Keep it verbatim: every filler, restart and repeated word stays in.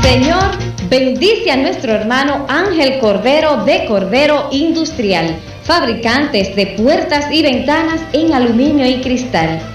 Señor, bendice a nuestro hermano Ángel Cordero de Cordero Industrial, fabricantes de puertas y ventanas en aluminio y cristal.